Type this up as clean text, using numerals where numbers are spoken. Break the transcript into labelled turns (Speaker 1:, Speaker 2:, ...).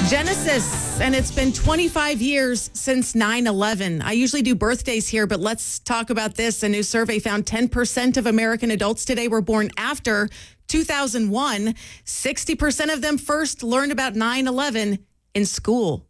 Speaker 1: Genesis, and it's been 25 years since 9/11. I usually do birthdays here, but let's talk about this. A new survey found 10% of American adults today were born after 2001. 60% of them first learned about 9/11 in school.